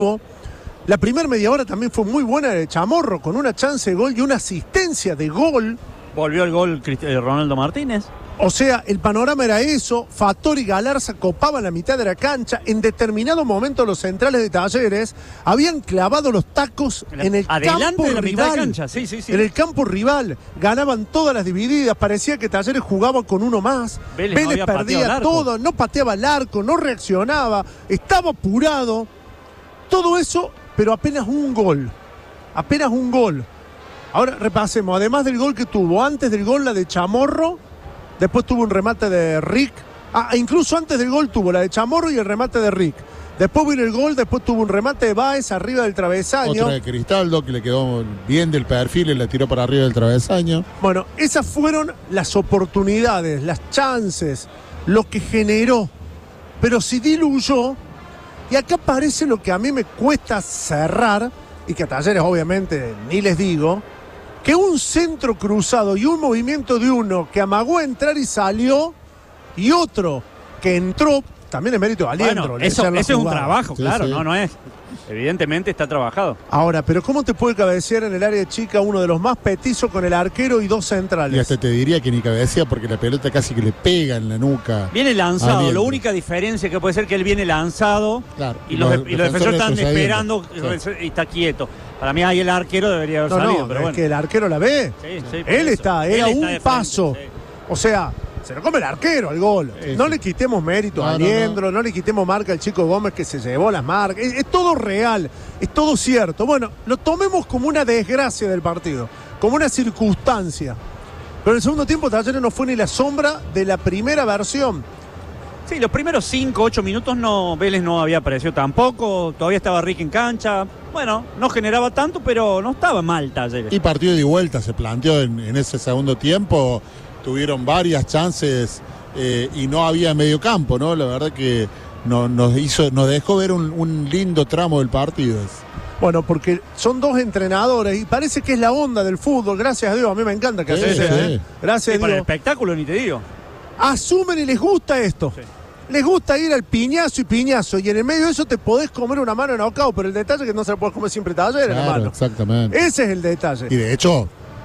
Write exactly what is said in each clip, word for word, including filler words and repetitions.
La primera media hora también fue muy buena de Chamorro, con una chance de gol y una asistencia de gol. Volvió el gol Ronaldo Martínez. O sea, el panorama era eso. Fattori y Galarza copaban la mitad de la cancha. En determinado momento los centrales de Talleres habían clavado los tacos la, en el campo de la rival. Mitad de cancha. Sí, sí, sí. En el campo rival. Ganaban todas las divididas. Parecía que Talleres jugaba con uno más. Vélez, Vélez no perdía todo. No pateaba el arco, no reaccionaba. Estaba apurado. Todo eso, pero apenas un gol. Apenas un gol. Ahora repasemos. Además del gol que tuvo, antes del gol la de Chamorro. Después tuvo un remate de Rick. Ah, incluso antes del gol tuvo la de Chamorro y el remate de Rick. Después vino el gol, después tuvo un remate de Báez arriba del travesaño. Otra de Cristaldo que le quedó bien del perfil y la tiró para arriba del travesaño. Bueno, esas fueron las oportunidades, las chances, lo que generó. Pero si diluyó, y acá aparece lo que a mí me cuesta cerrar, y que a Talleres obviamente ni les digo, que un centro cruzado y un movimiento de uno que amagó a entrar y salió, y otro que entró, también es mérito de Aliendro. Bueno, eso, eso es un trabajo, sí, claro, sí. no, no es. Evidentemente está trabajado. Ahora, pero ¿cómo te puede cabecear en el área chica uno de los más petizos con el arquero y dos centrales? Y hasta te diría que ni cabecea porque la pelota casi que le pega en la nuca. Viene lanzado, la única diferencia que puede ser que él viene lanzado, claro, y, los, los, y los defensores están esperando, sí. y está quieto. Para mí ahí el arquero debería haber no, salido, no, pero es bueno. que el arquero la ve. Sí, sí, él eso. está, era él un está paso. Frente, sí. O sea, se lo come el arquero al gol. Sí, no sí. le quitemos mérito no, a Aliendro, no, no. no le quitemos marca al chico Gómez que se llevó las marcas. Es, es todo real, es todo cierto. Bueno, lo tomemos como una desgracia del partido, como una circunstancia. Pero en el segundo tiempo Talleres no fue ni la sombra de la primera versión. Sí, los primeros cinco, ocho minutos no, Vélez no había aparecido tampoco, todavía estaba Rick en cancha. Bueno, no generaba tanto, pero no estaba mal Talleres. Y partido de vuelta se planteó en, en ese segundo tiempo. Tuvieron varias chances eh, y no había medio campo, ¿no? La verdad que no, nos hizo, nos dejó ver un, un lindo tramo del partido. Bueno, porque son dos entrenadores y parece que es la onda del fútbol, gracias a Dios, a mí me encanta que sí, así sí, sea, sí. ¿eh? Gracias sí, a Dios. Para el espectáculo ni te digo. Asumen y les gusta esto. Sí. Les gusta ir al piñazo y piñazo, y en el medio de eso te podés comer una mano en knockout, pero el detalle es que no se la podés comer siempre Talleres, claro, hermano. Exactamente. Ese es el detalle. Y de hecho,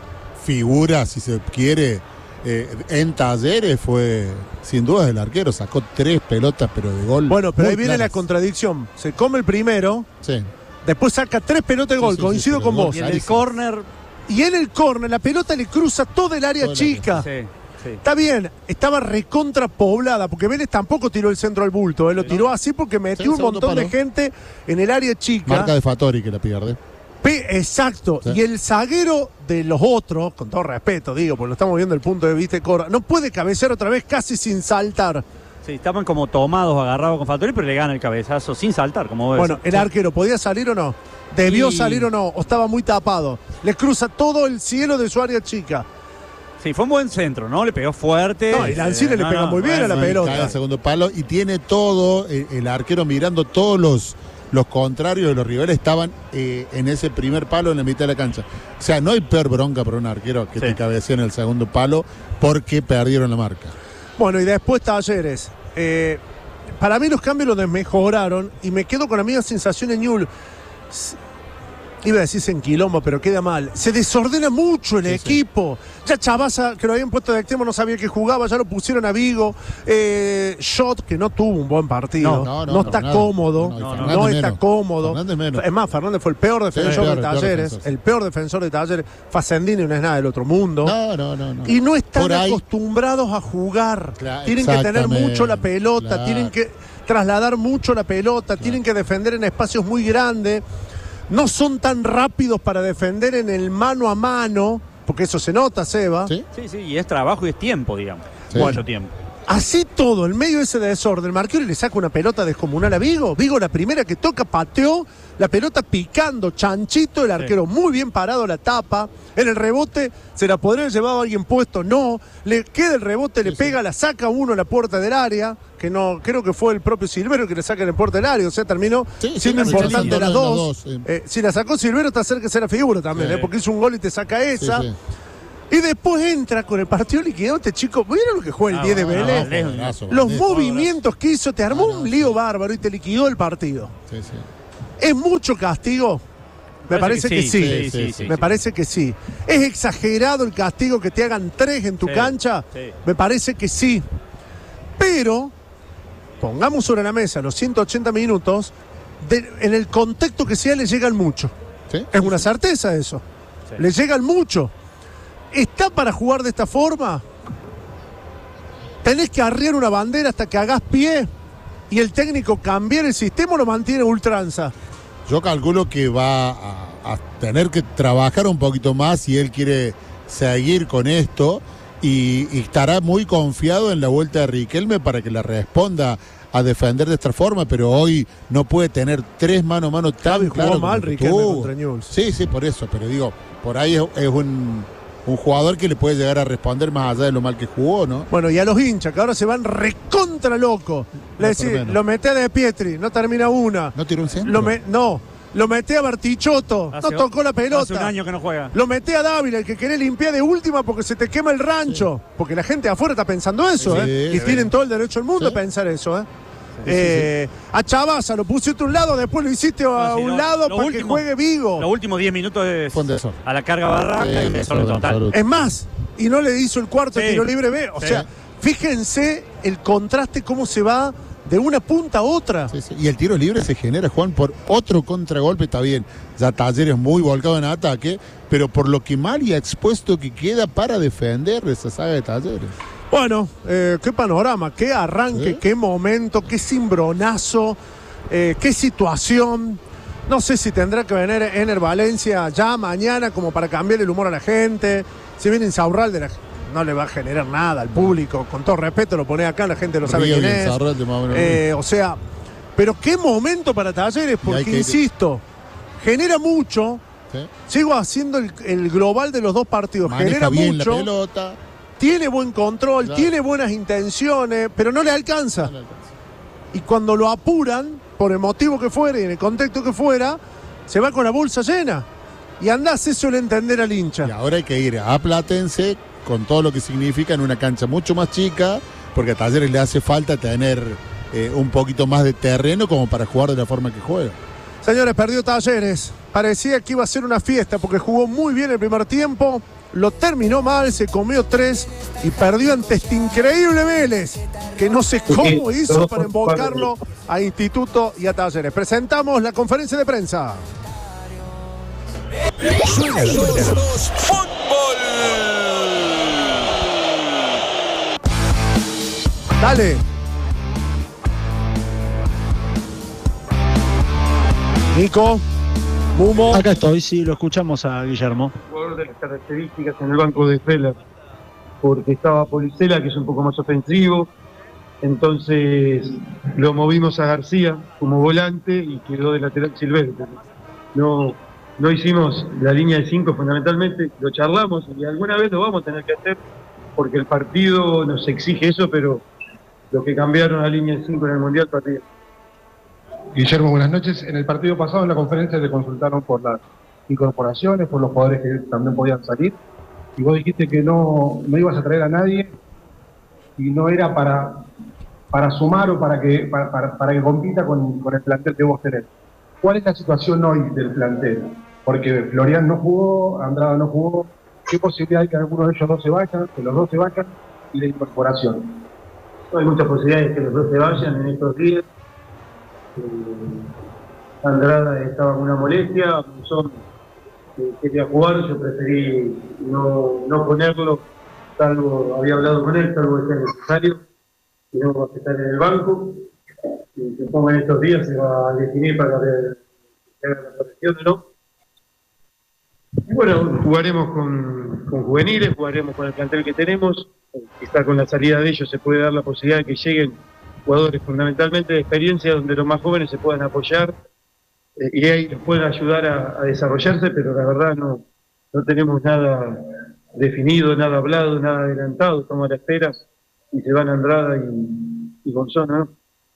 figura, si se quiere, eh, en Talleres fue, sin duda, el arquero. Sacó tres pelotas, pero de gol. Bueno, pero ahí viene claras. la contradicción. Se come el primero, sí. después saca tres pelotas de gol, sí, sí, sí, coincido con vos. Y en el córner. Y en el córner, la pelota le cruza todo el área todo chica. Sí. Sí. Está bien, estaba recontra poblada, porque Vélez tampoco tiró el centro al bulto, él lo tiró así porque metió sí, un montón palo. de gente en el área chica. Marca de Fattori que la pierde. P exacto, sí. Y el zaguero de los otros, con todo respeto digo, porque lo estamos viendo desde el punto de vista de Cora, no puede cabecear otra vez casi sin saltar. Sí, estaban como tomados, agarrados con Fattori, pero le gana el cabezazo sin saltar, como ves. Bueno, el arquero, ¿podía salir o no? ¿Debió y... salir o no? ¿O estaba muy tapado? Le cruza todo el cielo de su área chica. Sí, fue un buen centro, ¿no? Le pegó fuerte. No, y Lancine eh, le no, pega no, muy bien bueno, a la pelota. Cae al segundo palo y tiene todo, el, el arquero mirando todos los, los contrarios de los rivales estaban eh, en ese primer palo en la mitad de la cancha. O sea, no hay peor bronca para un arquero que sí. te cabecea en el segundo palo porque perdieron la marca. Bueno, y después Talleres. Eh, para mí los cambios los desmejoraron y me quedo con la misma sensación en Ñul. Iba a decirse en quilombo, pero queda mal. Se desordena mucho el sí, equipo. Sí. Ya Chavasa, que lo habían puesto de extremo, no sabía que jugaba, ya lo pusieron a Vigo. Eh, Shot, que no tuvo un buen partido. No, no, no, no está Fernando, cómodo. No, no, no está menos. cómodo. Es más, Fernández fue el peor defensor sí, peor, de Talleres. Peor defensor, sí. El peor defensor de Talleres. Facendini no es nada del otro mundo. No, no, no. no. Y no están acostumbrados a jugar. Claro, tienen que tener mucho la pelota, claro. tienen que trasladar mucho la pelota, claro. tienen que defender en espacios muy grandes. No son tan rápidos para defender en el mano a mano, porque eso se nota, Seba. Sí, sí, sí y es trabajo y es tiempo, digamos. Sí. Mucho tiempo. Así todo, en medio de ese desorden, Marquero le saca una pelota descomunal a Vigo. Vigo la primera que toca, pateó, la pelota picando, chanchito, el arquero sí. muy bien parado, la tapa. En el rebote, ¿se la podría haber llevado a alguien puesto? No. Le queda el rebote, sí, le pega, sí. la saca uno a la puerta del área, que no, creo que fue el propio Silvero que le saca en la puerta del área. O sea, terminó sí, siendo sí, importante sí, las dos. dos sí. eh, si la sacó Silvero, está cerca de ser la figura también, sí. eh, porque hizo un gol y te saca esa. Sí, sí. Y después entra con el partido liquidado este chico. ¿Vieron lo que juega el diez de Vélez? No, no, Los movimientos que hizo, te armó no, no, un lío sí. bárbaro y te liquidó el partido. Sí, sí. ¿Es mucho castigo? Me parece que, sí, sí. sí, sí, sí, Me sí. parece que sí. ¿Es exagerado el castigo que te hagan tres en tu Sí, cancha? sí. Me parece que sí. Pero, pongamos sobre la mesa los ciento ochenta minutos, de- en el contexto que sea le llegan mucho. ¿Sí? Es una certeza eso. Sí. Le llegan mucho. ¿Está para jugar de esta forma? ¿Tenés que arriar una bandera hasta que hagas pie y el técnico cambiar el sistema o lo mantiene a ultranza? Yo calculo que va a, a tener que trabajar un poquito más si él quiere seguir con esto y, y estará muy confiado en la vuelta de Riquelme para que le responda a defender de esta forma, pero hoy no puede tener tres mano a mano tan Xavi jugó claro mal como Riquelme tuvo. contra Newell's. Sí, sí, por eso, pero digo, por ahí es, es un, un jugador que le puede llegar a responder más allá de lo mal que jugó, ¿no? Bueno, y a los hinchas, que ahora se van recontra locos. Le No, por decís, menos. lo meté de Pietri, no termina una. ¿No tiró un centro? Lo me- no, lo meté a Bartichotto, no Hace- tocó la pelota. Hace un año que no juega. Lo meté a Dávila, el que querés limpiar de última porque se te quema el rancho. Porque la gente de afuera está pensando eso, Sí, ¿eh? sí, Y sí. tienen todo el derecho del mundo Sí. a pensar eso, ¿eh? Eh, a Chavaza lo pusiste a un lado, después lo hiciste a No, sí, un no, lado lo para que último- juegue Vigo. Los últimos diez minutos es Fue un desorden. a la carga barraca Sí, y desorden desorden total. absoluto. Es más, y no le hizo el cuarto Sí. tiro libre B. O Sí. sea, fíjense el contraste, cómo se va de una punta a otra. Sí, sí. Y el tiro libre se genera, Juan, por otro contragolpe, está bien. Ya Talleres muy volcado en ataque, pero por lo que mal y expuesto que queda para defender esa saga de Talleres. Bueno, eh, qué panorama, qué arranque, ¿Eh? qué momento, qué cimbronazo, eh, qué situación. No sé si tendrá que venir Ener Valencia ya mañana como para cambiar el humor a la gente. Si viene Insaurralde, la- no le va a generar nada al público. Con todo respeto, lo pone acá, la gente lo sabe Río quién y es. Insaurralde, más o menos. Eh, o sea, pero qué momento para Talleres, hay porque que- insisto, genera mucho. Sí. Sigo haciendo el, el global de los dos partidos. Maneja genera bien mucho, la pelota. tiene buen control, Claro. tiene buenas intenciones, pero no le alcanza. Y cuando lo apuran, por el motivo que fuera y en el contexto que fuera, se va con la bolsa llena. Y andás, se suele entender al Y hincha. ahora hay que ir a Platense con todo lo que significa en una cancha mucho más chica, porque a Talleres le hace falta tener eh, un poquito más de terreno como para jugar de la forma que juega. Señores, perdió Talleres. Parecía que iba a ser una fiesta porque jugó muy bien el primer tiempo. Lo terminó mal, se comió tres y perdió ante este increíble Vélez, que no sé cómo hizo para embocarlo a Instituto y a Talleres. Presentamos la conferencia de prensa. Suena todos fútbol. Dale. Nico, Mumo. Acá estoy, sí, lo escuchamos a Guillermo. Jugador de las características en el banco de Feller, porque estaba Policela, que es un poco más ofensivo, entonces lo movimos a García como volante y quedó de lateral Silvestre. No, no hicimos la línea de cinco fundamentalmente, lo charlamos y alguna vez lo vamos a tener que hacer porque el partido nos exige eso, pero los que cambiaron la línea de cinco en el Mundial perdieron. Guillermo, buenas noches. En el partido pasado, en la conferencia, te consultaron por las incorporaciones, por los jugadores que también podían salir, y vos dijiste que no, no ibas a traer a nadie y no era para, para sumar o para que, para, para, para que compita con, con el plantel que vos tenés. ¿Cuál es la situación hoy del plantel? Porque Florian no jugó, Andrada no jugó. ¿Qué posibilidad hay que alguno de ellos dos se vayan, que los dos se vayan, y la incorporación? No hay muchas posibilidades de que los dos se vayan en estos días. Eh, Andrada estaba con una molestia, Monzón eh, quería jugar, yo preferí no, no ponerlo, salvo, había hablado con él, salvo que sea necesario, si no va a estar en el banco, y se ponga en estos días, se va a definir para que se haga la corrección o no. Y bueno, jugaremos con, con juveniles, jugaremos con el plantel que tenemos, quizá con la salida de ellos se puede dar la posibilidad de que lleguen jugadores fundamentalmente de experiencia donde los más jóvenes se puedan apoyar eh, y ahí los puedan ayudar a, a desarrollarse, pero la verdad no, no tenemos nada definido, nada hablado, nada adelantado, estamos a la espera y se van Andrada y, y Gonzalo, ¿no?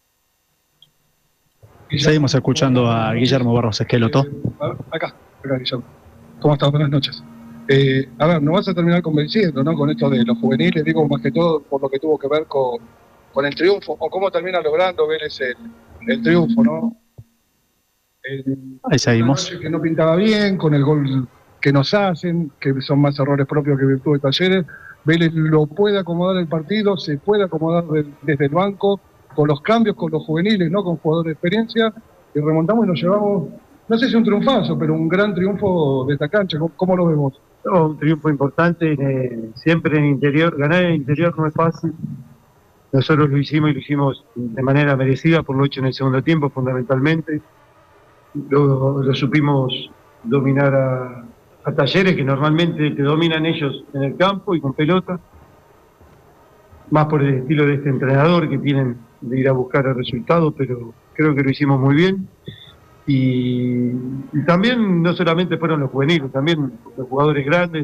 Seguimos escuchando a Guillermo Barros Esqueloto. Eh, acá, acá, Guillermo. ¿Cómo estás? Buenas noches. Eh, a ver, nos vas a terminar convenciendo, ¿no? Con esto de los juveniles, digo, más que todo por lo que tuvo que ver con, con el triunfo, o cómo termina logrando Vélez el, el triunfo, ¿no? El, Ahí seguimos. una noche que no pintaba bien, con el gol que nos hacen, que son más errores propios que virtud de Talleres. Vélez lo puede acomodar el partido, se puede acomodar de, desde el banco, con los cambios, con los juveniles, no con jugadores de experiencia, y remontamos y nos llevamos, no sé si un triunfazo, pero un gran triunfo de esta cancha. ¿Cómo, cómo lo vemos? No, un triunfo importante, eh, siempre en el interior, ganar en el interior no es fácil. Nosotros lo hicimos y lo hicimos de manera merecida por lo hecho en el segundo tiempo, fundamentalmente. Lo, lo supimos dominar a, a Talleres, que normalmente te dominan ellos en el campo y con pelota, más por el estilo de este entrenador que tienen de ir a buscar el resultado, pero creo que lo hicimos muy bien. Y, y también no solamente fueron los juveniles, también los jugadores grandes,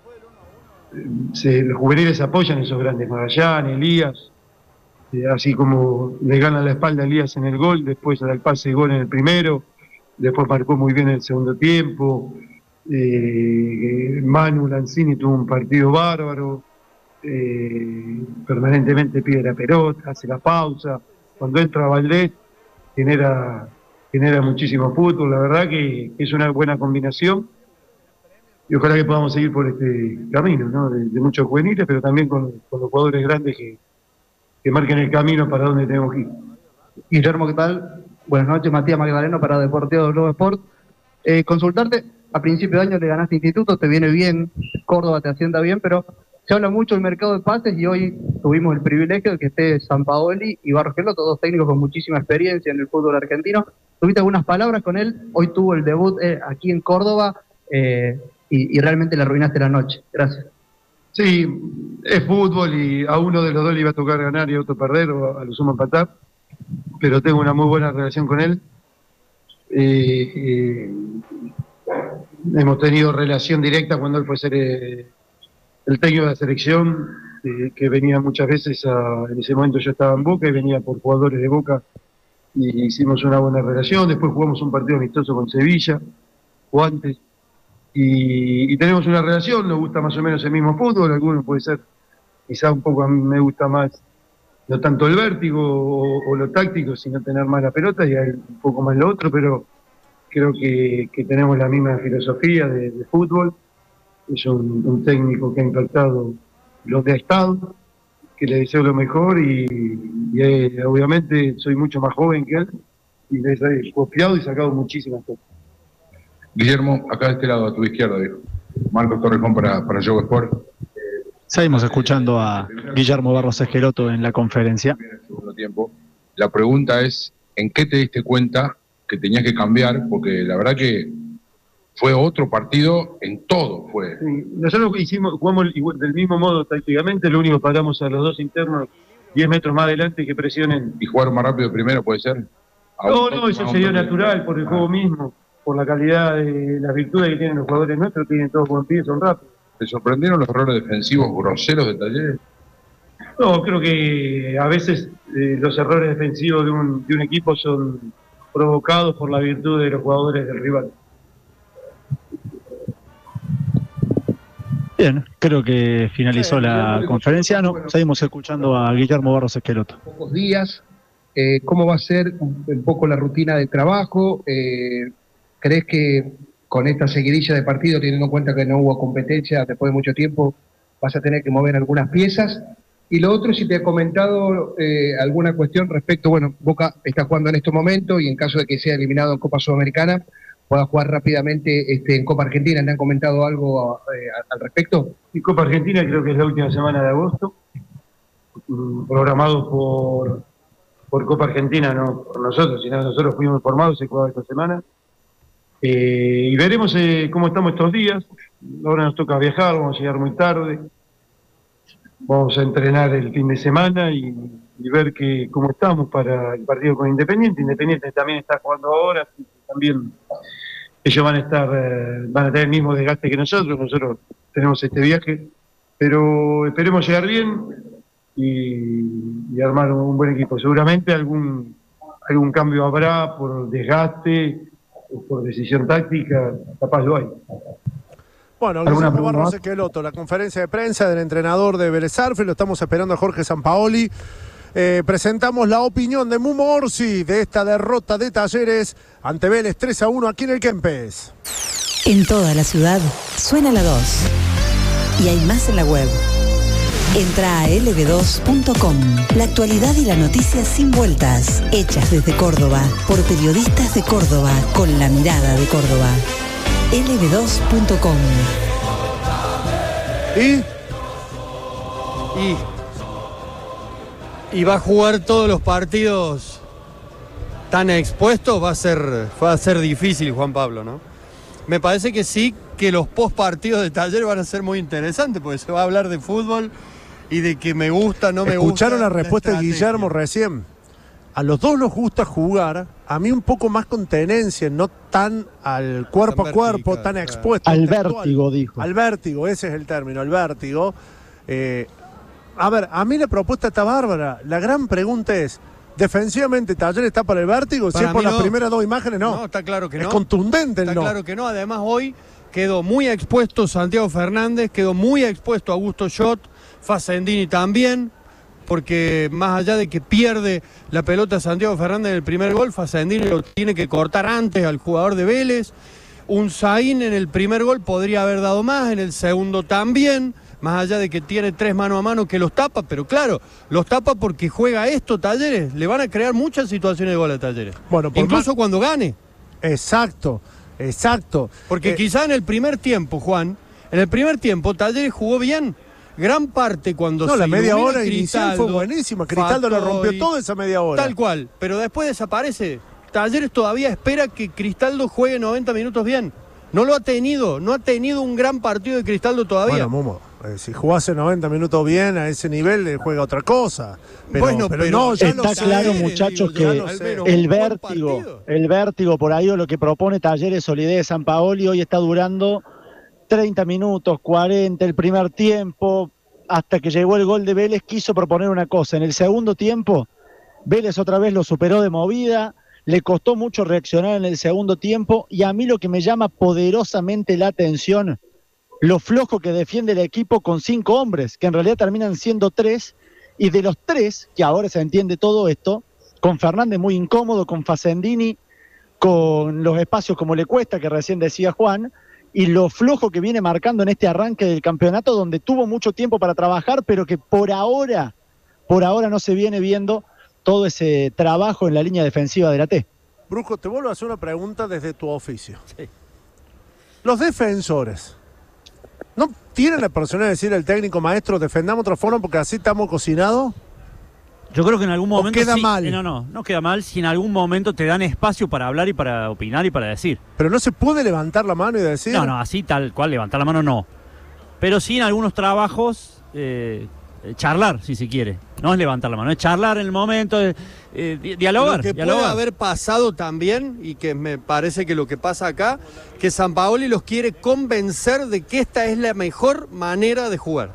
se, los juveniles apoyan a esos grandes, Magallanes, Elías, eh, así como le ganan la espalda a Elías en el gol, después da el pase y gol en el primero, después marcó muy bien el segundo tiempo, eh, Manu Lanzini tuvo un partido bárbaro, eh, permanentemente pide la pelota, hace la pausa, cuando entra Valdés genera... genera muchísimo fútbol, la verdad que, que es una buena combinación y ojalá que podamos seguir por este camino, ¿no? de, de muchos juveniles, pero también con, con los jugadores grandes que, que marquen el camino para donde tenemos que ir. Guillermo, ¿qué tal? Buenas noches, Matías Magdaleno para Deportivo Globo Sport. Eh, consultarte, a principio de año le ganaste Instituto, te viene bien, Córdoba te asienta bien, pero se habla mucho del mercado de pases y hoy tuvimos el privilegio de que esté Sampaoli y Barros Schelotto, dos técnicos con muchísima experiencia en el fútbol argentino. Tuviste algunas palabras con él, hoy tuvo el debut eh, aquí en Córdoba eh, y, y realmente le arruinaste la noche. Gracias. Sí, es fútbol y a uno de los dos le iba a tocar ganar y a otro perder o a lo sumo empatar, pero tengo una muy buena relación con él. Eh, eh, hemos tenido relación directa cuando él fue ser eh, el técnico de la selección, eh, que venía muchas veces, a, en ese momento yo estaba en Boca y venía por jugadores de Boca y hicimos una buena relación. Después jugamos un partido amistoso con Sevilla, o antes, y, y tenemos una relación, nos gusta más o menos el mismo fútbol, algunos puede ser, quizá un poco a mí me gusta más, no tanto el vértigo o, o lo táctico, sino tener más la pelota y a él un poco más lo otro, pero creo que, que tenemos la misma filosofía de, de fútbol. Es un, un técnico que ha impactado donde ha estado, que le deseo lo mejor y, y eh, obviamente soy mucho más joven que él y le he copiado y sacado muchísimas cosas. Guillermo, acá de este lado, a tu izquierda, dijo. Marcos Torrejón para, para Yogo Sport. Seguimos escuchando a Guillermo Barros Schelotto en la conferencia. En el segundo tiempo. La pregunta es, ¿en qué te diste cuenta que tenías que cambiar? Porque la verdad que fue otro partido en todo. Fue. Sí, nosotros hicimos, jugamos igual, del mismo modo tácticamente, lo único que paramos a los dos internos diez metros más adelante que presionen. ¿Y jugar más rápido primero puede ser? No, no, eso se dio natural por el juego mismo, por la calidad de las virtudes que tienen los jugadores nuestros, tienen todos buen pie, son rápidos. ¿Te sorprendieron los errores defensivos groseros de Talleres? No, creo que a veces eh, los errores defensivos de un, de un equipo son provocados por la virtud de los jugadores del rival. Bien, creo que finalizó Sí, la Guillermo, conferencia. No, bueno. seguimos escuchando a Guillermo Barros Schelotto. Pocos días, eh, ¿cómo va a ser un, un poco la rutina de trabajo? Eh, ¿Crees que con esta seguidilla de partidos, teniendo en cuenta que no hubo competencia después de mucho tiempo, vas a tener que mover algunas piezas? Y lo otro, si te he comentado eh, alguna cuestión respecto, bueno, Boca está jugando en este momento y en caso de que sea eliminado en Copa Sudamericana, pueda jugar rápidamente este, en Copa Argentina. ¿te han comentado algo eh, al respecto? Y Copa Argentina creo que es la última semana de agosto, programado por, por Copa Argentina, no por nosotros, sino nosotros fuimos informados, se jugaba esta semana. Eh, y veremos eh, cómo estamos estos días. Ahora nos toca viajar, vamos a llegar muy tarde. Vamos a entrenar el fin de semana y, y ver que, cómo estamos para el partido con Independiente. Independiente también está jugando ahora, así que también ellos van a estar, eh, van a tener el mismo desgaste que nosotros. Nosotros tenemos este viaje, pero esperemos llegar bien y, y armar un buen equipo. Seguramente algún, algún cambio habrá por desgaste, por decisión táctica, capaz lo hay. Bueno, Guillermo Barros Schelotto, la conferencia de prensa del entrenador de Vélez Sarsfield, lo estamos esperando a Jorge Sampaoli. eh, presentamos la opinión de Mumo Orsi de esta derrota de Talleres ante Vélez tres a uno aquí en el Kempes. En toda la ciudad suena la dos. Y hay más en la web. Entra a L B dos punto com. La actualidad y la noticia sin vueltas. Hechas desde Córdoba, por periodistas de Córdoba, con la mirada de Córdoba. L B dos punto com. ¿Y? Y... Y va a jugar todos los partidos tan expuestos, va a ser, va a ser difícil, Juan Pablo, ¿no? Me parece que sí, que los post partidos de Talleres van a ser muy interesantes, porque se va a hablar de fútbol y de que me gusta, no me gusta. ¿Escucharon la respuesta de Guillermo recién? A los dos nos gusta jugar, a mí un poco más con tenencia, no tan al cuerpo a cuerpo, tan expuesto. Al vértigo, dijo. Al vértigo, ese es el término, al vértigo. Eh, a ver, a mí la propuesta está bárbara. La gran pregunta es, ¿defensivamente Talleres está para el vértigo? Si es por las primeras dos imágenes, no. No, está claro que no. Es contundente el no. Está claro que no. Además, hoy quedó muy expuesto Santiago Fernández, quedó muy expuesto Augusto Schott, Facendini también, porque más allá de que pierde la pelota Santiago Fernández en el primer gol, Facendini lo tiene que cortar antes al jugador de Vélez. Unzaín en el primer gol podría haber dado más, en el segundo también, más allá de que tiene tres mano a mano que los tapa, pero claro, los tapa porque juega esto Talleres, le van a crear muchas situaciones de gol a Talleres, bueno, incluso más... cuando gane. Exacto, exacto. Porque eh... quizá en el primer tiempo, Juan, en el primer tiempo Talleres jugó bien. Gran parte cuando no, se la media hora Cristaldo, inicial fue buenísima. Cristaldo la rompió toda esa media hora. Tal cual, pero después desaparece. Talleres todavía espera que Cristaldo juegue noventa minutos bien. No lo ha tenido, no ha tenido un gran partido de Cristaldo todavía. Bueno, Mumo, eh, si jugase noventa minutos bien a ese nivel, le juega otra cosa. Pero, bueno, pero, pero no, ya está lo claro, sé, muchachos, digo, que el vértigo, el vértigo por ahí o lo que propone Talleres, solidez, Sampaoli, hoy está durando treinta minutos, cuarenta, el primer tiempo, hasta que llegó el gol de Vélez, quiso proponer una cosa. En el segundo tiempo, Vélez otra vez lo superó de movida, le costó mucho reaccionar en el segundo tiempo, y a mí lo que me llama poderosamente la atención, lo flojo que defiende el equipo con cinco hombres, que en realidad terminan siendo tres, y de los tres, que ahora se entiende todo esto, con Fernández muy incómodo, con Facendini, con los espacios como le cuesta, que recién decía Juan, y lo flojo que viene marcando en este arranque del campeonato, donde tuvo mucho tiempo para trabajar, pero que por ahora, por ahora no se viene viendo todo ese trabajo en la línea defensiva de la T. Brujo, te vuelvo a hacer una pregunta desde tu oficio. Sí. Los defensores, ¿no tienen la personalidad de decir al técnico, maestro, defendamos otra forma porque así estamos cocinados? Yo creo que en algún momento queda sí, mal. No, no, no queda mal si en algún momento te dan espacio para hablar y para opinar y para decir. Pero no se puede levantar la mano y decir. No, no, así tal cual, levantar la mano no. Pero sí en algunos trabajos, eh, charlar, si se quiere. No es levantar la mano, es charlar en el momento, eh, eh, di dialogar. Lo que dialogar. puede haber pasado también, y que me parece que lo que pasa acá, que Sampaoli los quiere convencer de que esta es la mejor manera de jugar.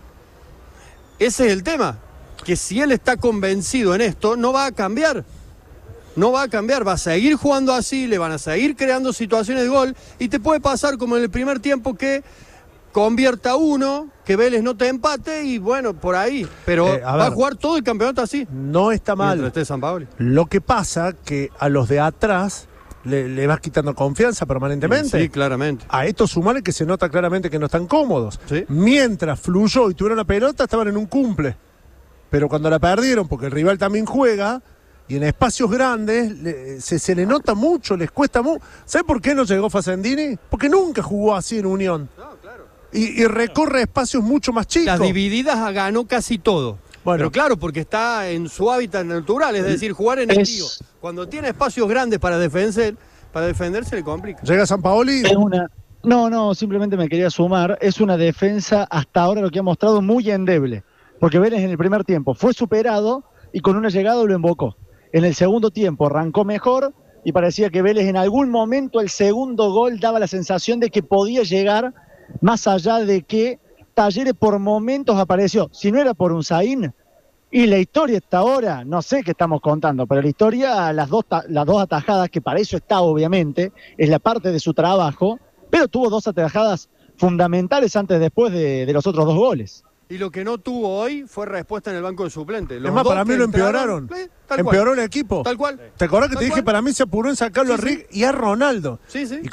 Ese es el tema. Que si él está convencido en esto, no va a cambiar. No va a cambiar, va a seguir jugando así, le van a seguir creando situaciones de gol, y te puede pasar como en el primer tiempo que convierta uno, que Vélez no te empate, y bueno, por ahí. Pero eh, a va ver, a jugar todo el campeonato así. No está mal. Esté Sampaoli. Lo que pasa que a los de atrás le, le vas quitando confianza permanentemente. Sí, claramente. A estos sumales que se nota claramente que no están cómodos. ¿Sí? Mientras fluyó y tuvieron la pelota, estaban en un cumple. Pero cuando la perdieron, porque el rival también juega, y en espacios grandes, le, se, se le nota mucho, les cuesta mucho. ¿Sabe por qué no llegó Facendini? Porque nunca jugó así en Unión. No, claro. Y, y recorre espacios mucho más chicos. Las divididas ganó casi todo. Bueno, pero claro, porque está en su hábitat natural, es decir, jugar en el tío. Cuando tiene espacios grandes para defender, para defenderse le complica. ¿Llega Sampaoli? Es una... No, no, simplemente me quería sumar. Es una defensa hasta ahora lo que ha mostrado muy endeble. Porque Vélez en el primer tiempo fue superado y con una llegada lo invocó. En el segundo tiempo arrancó mejor y parecía que Vélez en algún momento el segundo gol daba la sensación de que podía llegar más allá de que Talleres por momentos apareció. Si no era por Unzaín, y la historia hasta ahora, no sé qué estamos contando, pero la historia, las dos, las dos atajadas, que para eso está obviamente, es la parte de su trabajo, pero tuvo dos atajadas fundamentales antes después de, de los otros dos goles. y lo que no tuvo hoy fue respuesta en el banco de suplentes. Los es más, dos para mí que lo entraron, empeoraron. eh, tal Empeoró cual. el equipo. Tal cual. ¿Te acordás que Tal te dije? cual. Para mí se apuró en sacarlo Sí, a Rick y a Ronaldo. Sí, sí. Y